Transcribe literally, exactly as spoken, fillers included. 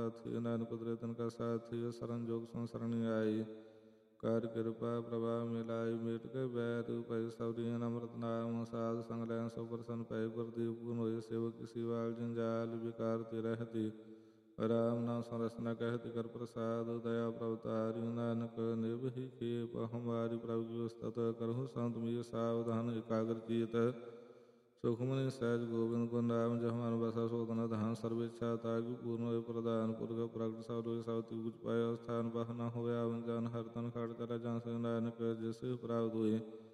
ਸਾਥੀ ਨਾਨਕ ਕੁਦਰਤ ਤਨ ਕਾ ਸਾਥੀ ਸਰਨ ਜੋਗ ਸੰਸਰਣੀ ਆਈ ਕਰ ਕਿਰਪਾ ਪ੍ਰਭਾ ਮਿਲਾਈ ਮੇਟ ਕੇ ਬੈਤ ਭਈ ਸਬਦੀਨ ਅੰਮ੍ਰਿਤ ਨਾਮ ਸਾਧ ਸੰਗ ਲੈਨ ਸੋ ਪ੍ਰਸੰਨ ਭੈ ਗੁਰਦੀਪ ਗੁਣ ਹੋਏ ਸੇਵਕ ਕਿਸੀ ਵਾਲ ਜੰਜਾਲ ਵਿਕਾਰ ਤੇ ਰਹਿਤੀ ਰਾਮ ਨਾਮ ਸਰਸ ਨ ਕਹਿਤ ਕਰ ਪ੍ਰਸਾਦ ਦਇਆ ਪ੍ਰਭ ਤਾਰਿ ਨਾਨਕ ਨਿਭਹਿ ਖੇਪ ਹਮਾਰੀ ਪ੍ਰਭ ਕੀ ਉਸਤਤ ਕਰਹੁ ਸੰਤ ਮੀਰ ਸਾਵਧਾਨ ਇਕਾਗਰ ਚੀਤ ਸੁਖਮਨੀ ਸਹਿਜ ਗੋਬਿੰਦ ਗੁਣ ਨਾਮ ਜਹਾਨ ਬਸਾ ਸੋਤਨ ਧਾਨ ਸਰਬ ਇੱਛਾ ਤਾਗਿ ਪੂਰਨ ਹੋਏ ਪ੍ਰਦਾਨ ਪੁਰਖ ਪ੍ਰਗਟ ਸਭ ਲੋਕ ਸਭ ਤੀ ਉਚ ਪਾਇਆ ਸਥਾਨ ਬਹ ਨ ਹੋਇਆ ਜਨ ਹਰ ਤਨ ਖੜ ਕਰ ਜਨ ਸੇ ਨਾਨਕ ਜਿਸ ਪ੍ਰਾਪਤ ਹੋਏ